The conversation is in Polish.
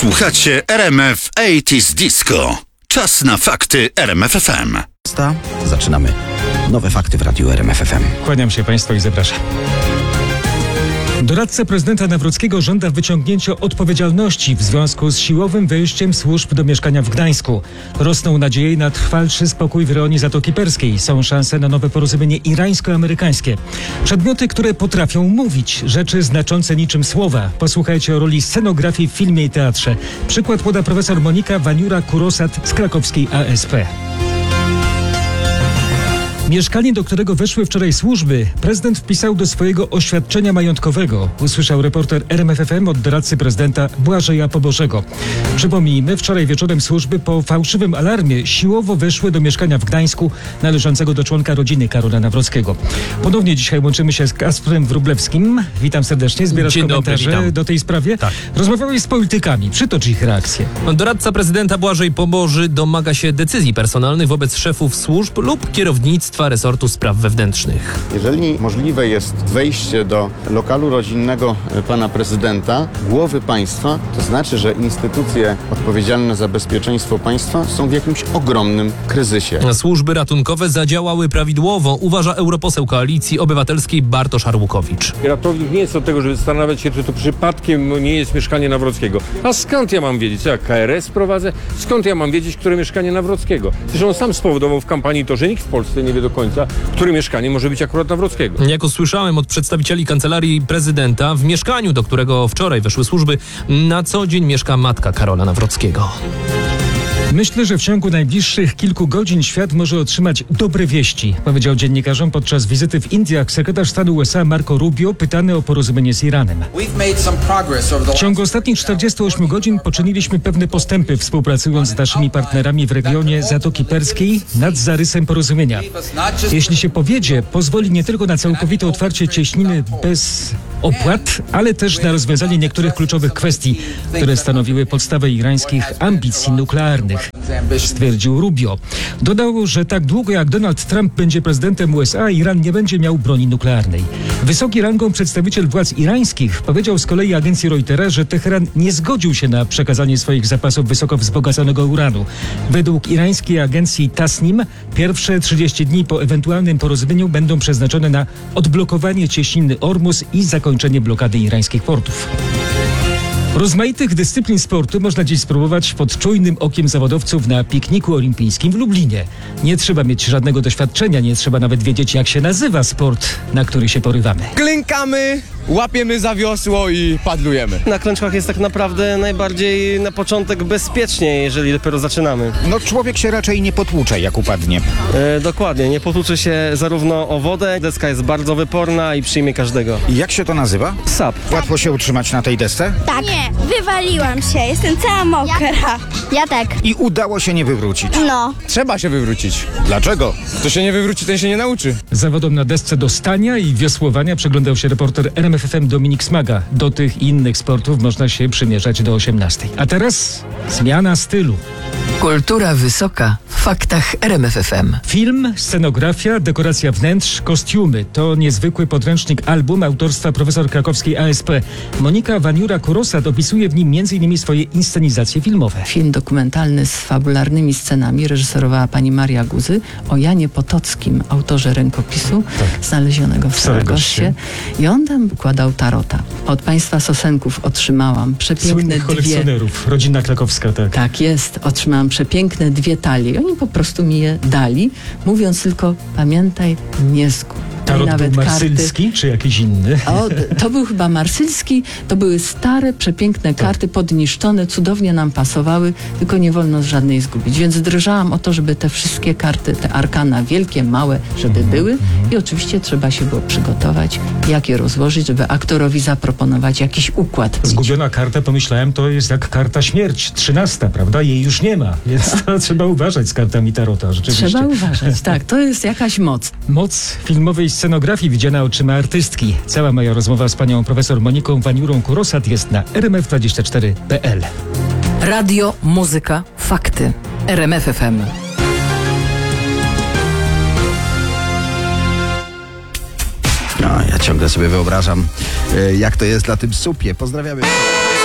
Słuchacie RMF 80s Disco. Czas na fakty RMF FM. Zaczynamy nowe fakty w radiu RMF FM. Kłaniam się Państwu i zapraszam. Doradca prezydenta Nawrockiego żąda wyciągnięcia odpowiedzialności w związku z siłowym wejściem służb do mieszkania w Gdańsku. Rosną nadzieje na trwalszy spokój w rejonie Zatoki Perskiej. Są szanse na nowe porozumienie irańsko-amerykańskie. Przedmioty, które potrafią mówić, rzeczy znaczące niczym słowa. Posłuchajcie o roli scenografii w filmie i teatrze. Przykład poda profesor Monika Waniura-Kurosat z krakowskiej ASP. Mieszkanie, do którego weszły wczoraj służby, prezydent wpisał do swojego oświadczenia majątkowego. Usłyszał reporter RMF FM od doradcy prezydenta Błażeja Pobożego. Przypomnijmy, wczoraj wieczorem służby po fałszywym alarmie siłowo weszły do mieszkania w Gdańsku należącego do członka rodziny Karola Nawrockiego. Ponownie dzisiaj łączymy się z Kasprem Wróblewskim. Witam serdecznie. Zbierasz komentarze do tej sprawie. Tak. Rozmawiałeś z politykami. Przytocz ich reakcję. Doradca prezydenta Błażej Poboży domaga się decyzji personalnych wobec szefów służb lub kierownictwa resortu spraw wewnętrznych. Jeżeli możliwe jest wejście do lokalu rodzinnego pana prezydenta, głowy państwa, to znaczy, że instytucje odpowiedzialne za bezpieczeństwo państwa są w jakimś ogromnym kryzysie. Służby ratunkowe zadziałały prawidłowo, uważa europoseł Koalicji Obywatelskiej Bartosz Arłukowicz. Ratownik nie jest od tego, żeby zastanawiać się, czy to przypadkiem nie jest mieszkanie Nawrockiego. A skąd ja mam wiedzieć? Co ja KRS prowadzę? Skąd ja mam wiedzieć, które mieszkanie Nawrockiego? Zresztą on sam spowodował w kampanii to, że nikt w Polsce nie wie do końca, które mieszkanie może być akurat Nawrockiego. Jak usłyszałem od przedstawicieli Kancelarii Prezydenta, w mieszkaniu, do którego wczoraj weszły służby, na co dzień mieszka matka Karola Nawrockiego. Myślę, że w ciągu najbliższych kilku godzin świat może otrzymać dobre wieści, powiedział dziennikarzom podczas wizyty w Indiach sekretarz stanu USA Marco Rubio, pytany o porozumienie z Iranem. W ciągu ostatnich 48 godzin poczyniliśmy pewne postępy, współpracując z naszymi partnerami w regionie Zatoki Perskiej nad zarysem porozumienia. Jeśli się powiedzie, pozwoli nie tylko na całkowite otwarcie cieśniny bez opłat, ale też na rozwiązanie niektórych kluczowych kwestii, które stanowiły podstawę irańskich ambicji nuklearnych, stwierdził Rubio. Dodał, że tak długo jak Donald Trump będzie prezydentem USA, Iran nie będzie miał broni nuklearnej. Wysoki rangą przedstawiciel władz irańskich powiedział z kolei agencji Reutera, że Teheran nie zgodził się na przekazanie swoich zapasów wysoko wzbogaconego uranu. Według irańskiej agencji Tasnim pierwsze 30 dni po ewentualnym porozumieniu będą przeznaczone na odblokowanie cieśniny Ormus i zakończenie blokady irańskich portów. Rozmaitych dyscyplin sportu można dziś spróbować pod czujnym okiem zawodowców na pikniku olimpijskim w Lublinie. Nie trzeba mieć żadnego doświadczenia, nie trzeba nawet wiedzieć, jak się nazywa sport, na który się porywamy. Klękamy, łapiemy za wiosło i padlujemy. Na klęczkach jest tak naprawdę najbardziej na początek bezpiecznie, jeżeli dopiero zaczynamy. No człowiek się raczej nie potłucze, jak upadnie. Dokładnie, nie potłuczy się zarówno o wodę, deska jest bardzo wyporna i przyjmie każdego. I jak się to nazywa? SAP. Łatwo się utrzymać na tej desce? Tak. Nie, wywaliłam się, jestem cała mokra. Ja tak. I udało się nie wywrócić. No. Trzeba się wywrócić. Dlaczego? Kto się nie wywróci, ten się nie nauczy. Zawodom na desce do stania i wiosłowania przyglądał się reporter RMF FM Dominik Smaga. Do tych i innych sportów można się przymierzać do 18. A teraz zmiana stylu. Kultura wysoka w faktach RMF FM. Film, scenografia, dekoracja wnętrz, kostiumy. To niezwykły podręcznik album autorstwa profesor krakowskiej ASP. Monika Waniura-Kurosat opisuje w nim m.in. swoje inscenizacje filmowe. Film dokumentalny z fabularnymi scenami reżyserowała pani Maria Guzy o Janie Potockim, autorze rękopisu znalezionego w Saragosie. I on tam układał tarota. Od państwa Sosenków otrzymałam przepiękne Słynnych kolekcjonerów. Rodzina krakowska, tak. Tak jest. Otrzymałam przepiękne 2 talie. Oni po prostu mi je dali, mówiąc tylko: pamiętaj, nie zgub. Tarot był marsylski, czy jakiś inny? To był chyba marsylski, to były stare, przepiękne karty, podniszczone, cudownie nam pasowały, tylko nie wolno żadnej zgubić. Więc drżałam o to, żeby te wszystkie karty, te arkana wielkie, małe, żeby były i oczywiście trzeba się było przygotować, jak je rozłożyć, żeby aktorowi zaproponować jakiś układ. Zgubiona karta, pomyślałem, to jest jak karta śmierć, 13, prawda? Jej już nie ma, więc to trzeba uważać z kartami tarota, rzeczywiście. Trzeba uważać, tak, to jest jakaś moc. Moc filmowej scenografii widziana oczyma artystki. Cała moja rozmowa z panią profesor Moniką Waniurą-Kurosat jest na rmf24.pl. Radio, muzyka, fakty. RMF FM. No, ja ciągle sobie wyobrażam, jak to jest na tym supie. Pozdrawiamy.